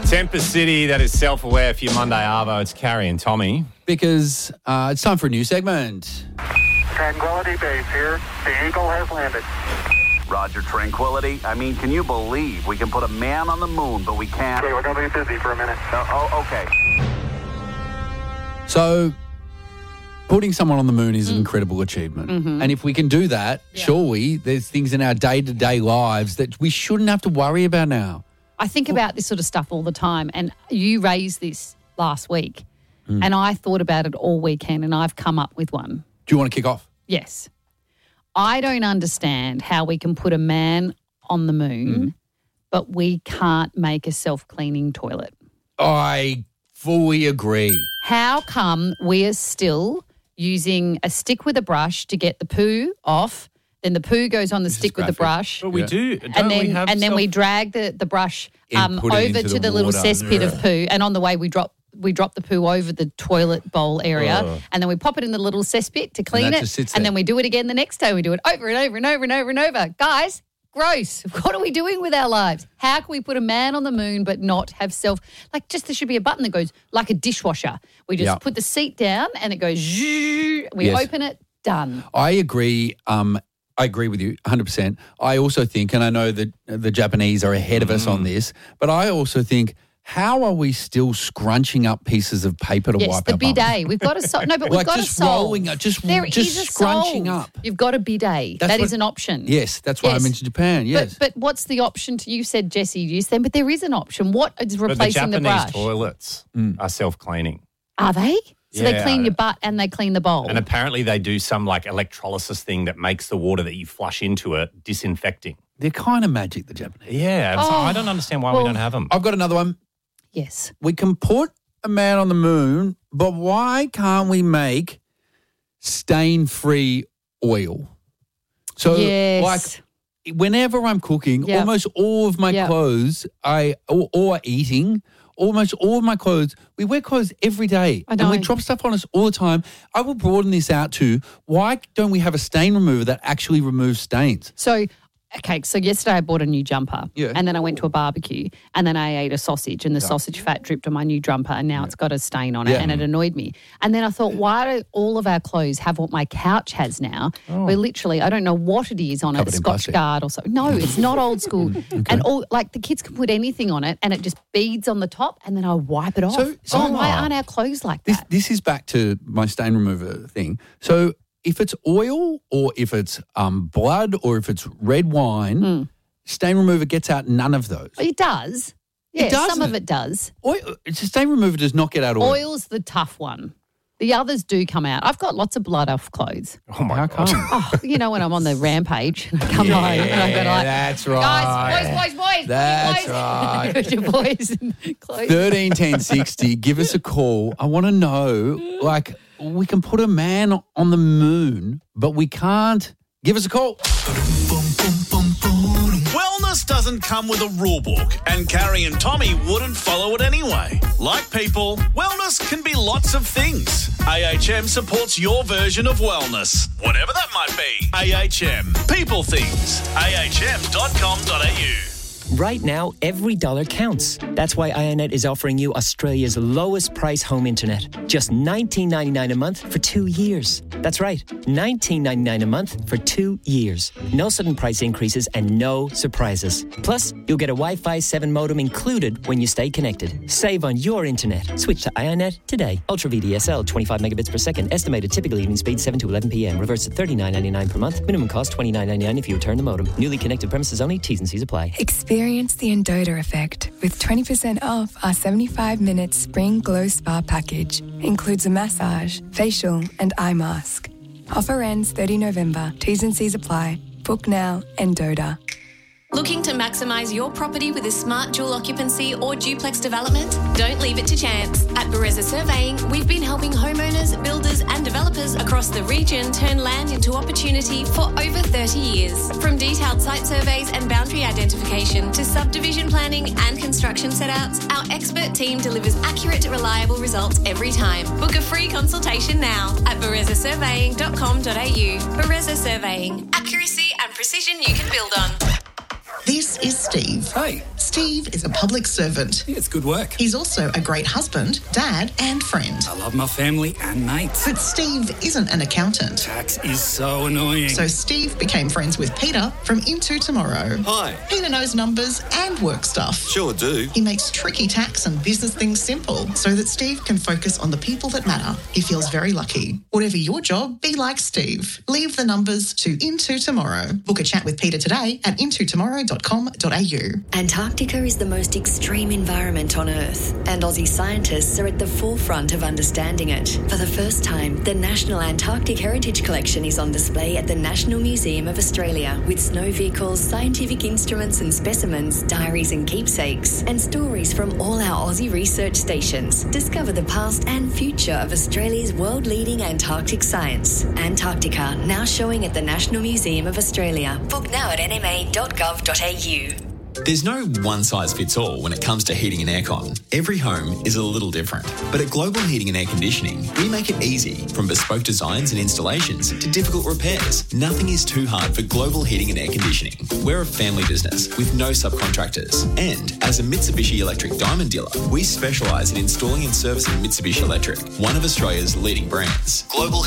Tempest City, that is self-aware for your Monday Arvo. It's Carrie and Tommy. Because it's time for a new segment. Tranquility Base here. The Eagle has landed. Roger, Tranquility. I mean, can you believe we can put a man on the moon, but we can't? Okay, we're going to be busy for a minute. Okay. So, putting someone on the moon is an incredible achievement. Mm-hmm. And if we can do that, surely there's things in our day-to-day lives that we shouldn't have to worry about now. I think about this sort of stuff all the time, and you raised this last week, and I thought about it all weekend, and I've come up with one. Do you want to kick off? Yes. I don't understand how we can put a man on the moon, but we can't make a self-cleaning toilet. I fully agree. How come we are still using a stick with a brush to get the poo off? Then the poo goes on the stick with the brush. But we do. And then we drag the brush over to the little cesspit of poo. And on the way we drop the poo over the toilet bowl area, and then we pop it in the little cesspit to clean it. And then we do it again the next day. We do it over and over and over and over and over. Guys, gross. What are we doing with our lives? How can we put a man on the moon but not have there should be a button that goes like a dishwasher. We just put the seat down and it goes zzzz, we open it, done. I agree. I agree with you 100%. I also think, and I know that the Japanese are ahead of us on this, but I also think, how are we still scrunching up pieces of paper to wipe our bums? Yes, the bidet. We've got to solve. No, but we've got to solve. Just scrunching up. You've got a bidet. That is an option. Yes, that's why I mentioned Japan, yes. But what's the option to you? Said Jesse, you said, but there is an option. What is replacing the brush? The Japanese toilets are self-cleaning. Are they? So they clean your butt and they clean the bowl. And apparently they do some electrolysis thing that makes the water that you flush into it disinfecting. They're kind of magic, the Japanese. Yeah. So I don't understand why we don't have them. I've got another one. Yes. We can put a man on the moon, but why can't we make stain-free oil? So, whenever I'm cooking, almost all of my clothes, or eating, almost all of my clothes, we wear clothes every day. And we drop stuff on us all the time. I will broaden this out to, why don't we have a stain remover that actually removes stains? So yesterday I bought a new jumper and then I went to a barbecue and then I ate a sausage and the sausage fat dripped on my new jumper and now it's got a stain on it and it annoyed me. And then I thought, why do all of our clothes have what my couch has now? We're literally, I don't know what it is on it, Scotch Guard or something. No, it's not old school. And the kids can put anything on it and it just beads on the top and then I wipe it off. So why aren't our clothes like that? This is back to my stain remover thing. So if it's oil or if it's blood or if it's red wine, stain remover gets out none of those. It does. Yeah, some of it does. Stain remover does not get out oil. Oil's the tough one. The others do come out. I've got lots of blood off clothes. Oh, my God. When I'm on the rampage and I come home and I go that's right. Guys, boys. That's right. Your boys in clothes. 13 10 60, give us a call. I want to know, we can put a man on the moon, but we can't. Give us a call. Wellness doesn't come with a rule book, and Carrie and Tommy wouldn't follow it anyway. Like people, wellness can be lots of things. AHM supports your version of wellness, whatever that might be. AHM. People things. ahm.com.au. Right now, every dollar counts. That's why IONET is offering you Australia's lowest price home internet. Just $19.99 a month for 2 years. That's right, $19.99 a month for 2 years. No sudden price increases and no surprises. Plus, you'll get a Wi-Fi 7 modem included when you stay connected. Save on your internet. Switch to IONET today. Ultra VDSL, 25 megabits per second. Estimated typical evening speed 7 to 11 p.m. Reverse to $39.99 per month. Minimum cost $29.99 if you return the modem. Newly connected premises only. T's and C's apply. Experience the Endota effect with 20% off our 75-minute Spring Glow Spa package. Includes a massage, facial and eye mask. Offer ends 30 November. T's and C's apply. Book now, Endota. Looking to maximise your property with a smart dual occupancy or duplex development? Don't leave it to chance. At Bereza Surveying, we've been helping homeowners, builders and developers across the region turn land into opportunity for over 30 years. From detailed site surveys and boundary identification to subdivision planning and construction setouts, our expert team delivers accurate, reliable results every time. Book a free consultation now at berezasurveying.com.au. Bereza Surveying. Accuracy and precision you can build on. This is Steve. Hey. Steve Steve is a public servant. Yeah, it's good work. He's also a great husband, dad, and friend. I love my family and mates. But Steve isn't an accountant. Tax is so annoying. So Steve became friends with Peter from Into Tomorrow. Hi. Peter knows numbers and work stuff. Sure do. He makes tricky tax and business things simple so that Steve can focus on the people that matter. He feels very lucky. Whatever your job, be like Steve. Leave the numbers to Into Tomorrow. Book a chat with Peter today at intotomorrow.com.au. Antarctica is the most extreme environment on Earth, and Aussie scientists are at the forefront of understanding it. For the first time, the National Antarctic Heritage Collection is on display at the National Museum of Australia, with snow vehicles, scientific instruments and specimens, diaries and keepsakes, and stories from all our Aussie research stations. Discover the past and future of Australia's world-leading Antarctic science. Antarctica, now showing at the National Museum of Australia. Book now at nma.gov.au. There's no one-size-fits-all when it comes to heating and aircon. Every home is a little different. But at Global Heating and Air Conditioning, we make it easy. From bespoke designs and installations to difficult repairs, nothing is too hard for Global Heating and Air Conditioning. We're a family business with no subcontractors. And as a Mitsubishi Electric Diamond dealer, we specialise in installing and servicing Mitsubishi Electric, one of Australia's leading brands. Global